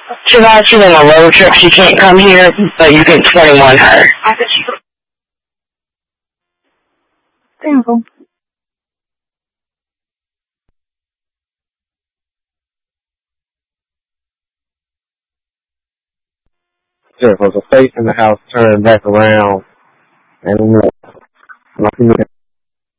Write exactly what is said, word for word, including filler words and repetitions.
She's actually on a road trip. She can't come here, but you can twenty-one her. Tempo. Sure, so the face in the house turned back around and